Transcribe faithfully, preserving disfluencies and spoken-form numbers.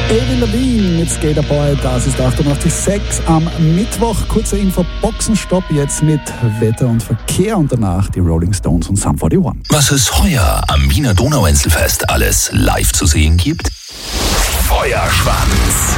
Avril Lavigne mit Skater Boy, das ist achtundachtzig Komma sechs am Mittwoch. Kurzer Info, Boxenstopp jetzt mit Wetter und Verkehr und danach die Rolling Stones und Sum einundvierzig. Was es heuer am Wiener Donauinselfest alles live zu sehen gibt? Feuerschwanz.